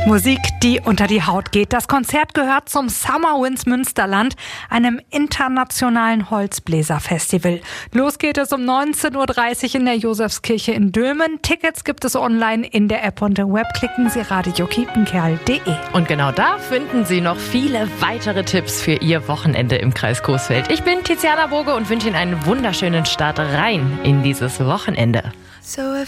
Musik, die unter die Haut geht. Das Konzert gehört zum Summer Winds Münsterland, einem internationalen Holzbläserfestival. Los geht es um 19.30 Uhr in der Josefskirche in Dülmen. Tickets gibt es online in der App und im Web. Klicken Sie radiokiepenkerl.de. Und genau da finden Sie noch viele weitere Tipps für Ihr Wochenende im Kreis Coesfeld. Ich bin Tiziana Burge und wünsche Ihnen einen wunderschönen Start rein in dieses Wochenende. So